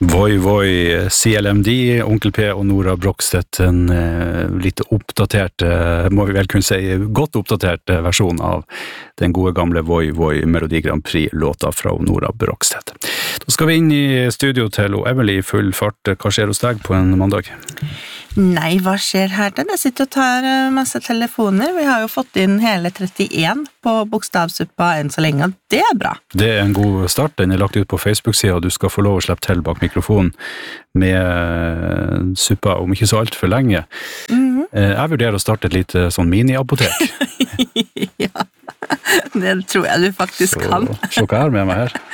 Voi Voi, CLMD, Onkel P og Nora Brogstedt, en litt oppdatert, må vi vel kunne si, godt oppdatert versjon av den gode gamle Voi Voi Melodi Grand Prix-låta fra Nora Brogstedt. Da skal vi inn i studio til Emily i full fart. Hva skjer hos deg på en mandag? Nei, hva skjer her da? Jeg sitter og tar masse telefoner. Vi har jo fått inn hele 31 på bokstavsuppa enn så lenge, og det er bra. Det er en god start. Den er lagt ut på Facebook-siden, og du skal få lov å slippe til bak mikrofonen med suppa om ikke så alt for lenge. Jeg vurderer å starte et lite sånn mini-apotek. Ja, det tror jeg du faktisk kan. Så hva er med meg her?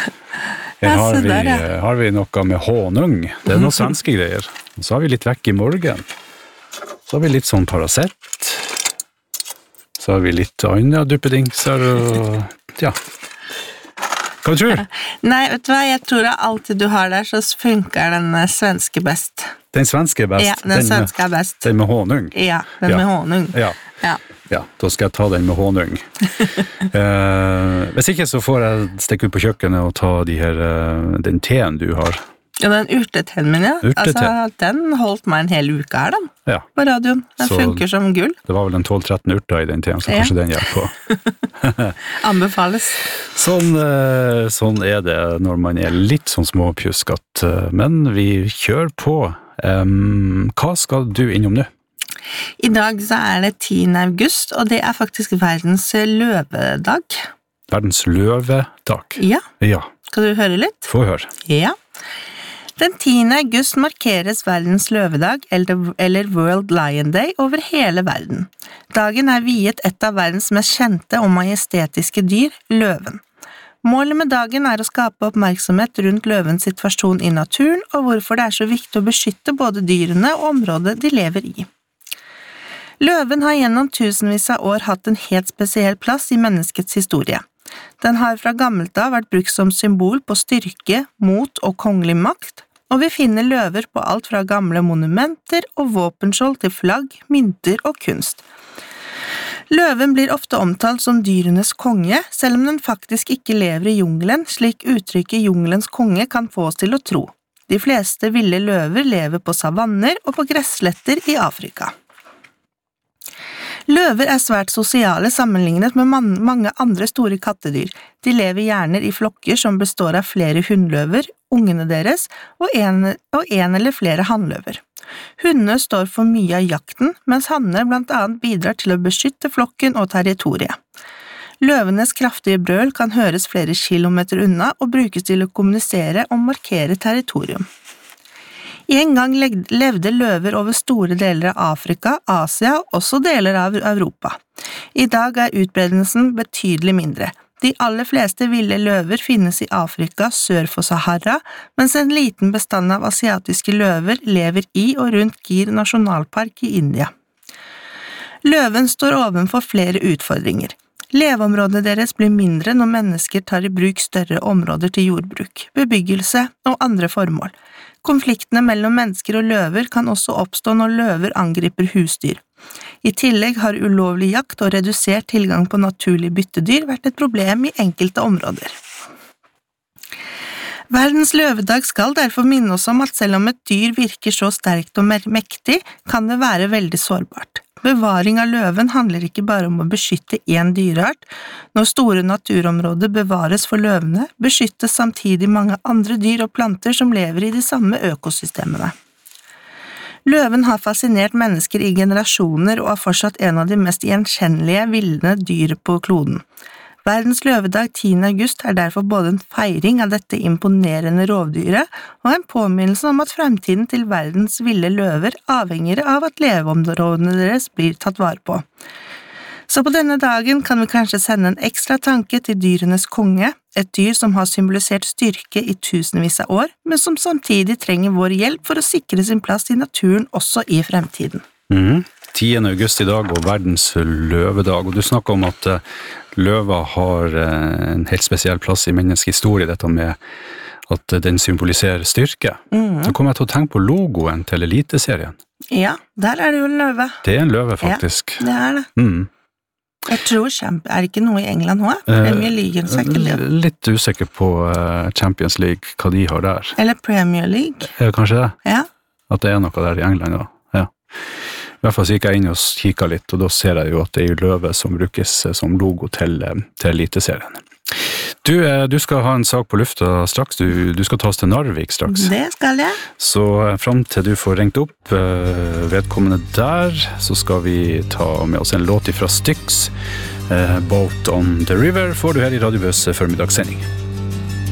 Her har vi noe med honung. Det er noen svenske greier. Så har vi litt vekk i morgen. Så har vi litt sånn Paracet. Så har vi litt andre duppedingser og ja. Hva tror du? Nei, vet du hva? Jeg tror at alltid du har der, så funker den svenske best. Den svenske er best? Ja, den svenske er best. Den med honung? Ja, den med honung. Ja, da skal jeg ta den med honung. Hvis ikke så får jeg stikke ut på kjøkkenet og ta den teen du har. Ja, den urteteen min, ja. Altså, den holdt meg en hel uke her, den. Ja. På radioen. Den funker som gull. Det var vel en 12-13 urter i den teen, så kanskje den hjelper på. Anbefales. Sånn er det når man er litt sånn småpjuskat. Men vi kjører på. Hva skal du innom nå? I dag så er det 10. august, og det er faktisk verdens løvedag. Verdens løvedag? Ja. Ja. Skal du høre litt? Få høre. Ja. Den 10. august markeres verdens løvedag, eller World Lion Day, over hele verden. Dagen er viet et av verdens mest kjente og majestetiske dyr, løven. Målet med dagen er å skape oppmerksomhet rundt løvens situasjon i naturen, og hvorfor det er så viktig å beskytte både dyrene og området de lever i. Løven har gjennom tusenvis av år hatt en helt spesiell plass i menneskets historie. Den har fra gammelt av vært brukt som symbol på styrke, mot og kongelig makt, og vi finner løver på alt fra gamle monumenter og våpenskjold til flagg, mynter og kunst. Løven blir ofte omtalt som dyrenes konge, selv om den faktisk ikke lever i jungelen, slik uttrykket jungelens konge kan få oss til å tro. De fleste ville løver lever på savanner og på gressletter i Afrika. Løver er svært sosiale sammenlignet med mange andre store kattedyr. De lever gjerne i flokker som består av flere hunnløver, ungene deres, og en eller flere hannløver. Hundene står for mye av jakten, mens hanner blant annet bidrar til å beskytte flokken og territoriet. Løvenes kraftige brøl kan høres flere kilometer unna og brukes til å kommunisere og markere territorium. En gang levde løver over store deler av Afrika, Asia og også deler av Europa. I dag er utbredelsen betydelig mindre. De aller fleste ville løver finnes i Afrika sør for Sahara, mens en liten bestand av asiatiske løver lever i og rundt Gir nasjonalpark i India. Løven står ovenfor flere utfordringer. Leveområdet deres blir mindre når mennesker tar i bruk større områder til jordbruk, bebyggelse og andre formål. Konfliktene mellom mennesker og løver kan også oppstå når løver angriper husdyr. I tillegg har ulovlig jakt og redusert tilgang på naturlig byttedyr vært et problem i enkelte områder. Verdens løvedag skal derfor minne oss om at selv om et dyr virker så sterkt og mektig, kan det være veldig sårbart. Bevaring av løven handler ikke bare om å beskytte en dyreart. Når store naturområder bevares for løvene, beskyttes samtidig mange andre dyr og planter som lever i de samme økosystemene. Løven har fascinert mennesker i generasjoner og er fortsatt en av de mest gjenkjennelige ville dyr på kloden. Verdens løvedag 10. august er derfor både en feiring av dette imponerende rovdyret og en påminnelse om at fremtiden til verdens ville løver avhenger av at leveområdene deres blir tatt vare på. Så på denne dagen kan vi kanskje sende en ekstra tanke til dyrenes konge, et dyr som har symbolisert styrke i tusenvis av år, men som samtidig trenger vår hjelp for å sikre sin plass i naturen også i fremtiden. 10. august i dag og verdens løvedag, og du snakker om at løva har en helt spesiell plass i menneskets historie, dette med at den symboliserer styrke. Så kommer jeg til å tenke på logoen til Eliteserien. Ja, der er det jo en løve. Det er en løve, faktisk. Ja, det er det. Jeg tror er det ikke noe i England nå? Premier League, så ikke det. Litt usikker på Champions League, hva de har der. Eller Premier League. Kanskje det? Ja. At det noe der i England, da. Ja. I hvert fall så gikk jeg inn og kikket litt, og da ser jeg jo at det løve som brukes som logo til Eliteserien. Du skal ha en sak på lufta straks, du skal ta oss til Narvik straks. Det skal jeg. Så frem til du får ringt opp vedkommende der, så skal vi ta med oss en låt fra Styx. Boat on the River får du her i Radio Bøs formmiddagssending.